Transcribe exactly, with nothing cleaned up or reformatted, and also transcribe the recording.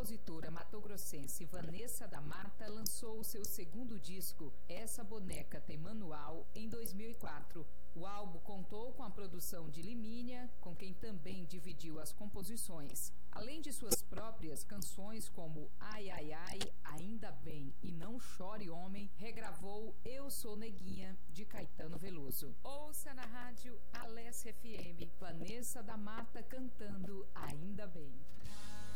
compositora matogrossense Vanessa da Mata lançou o seu segundo disco, Essa Boneca Tem Manual, em dois mil e quatro. O álbum contou com a produção de Limínia, com quem também dividiu as composições. Além de suas próprias canções como Ai Ai Ai, Ainda Bem e Não Chore Homem, regravou Eu Sou Neguinha, de Caetano Veloso. Ouça na rádio Alessia F M, Vanessa da Mata cantando Ainda Bem.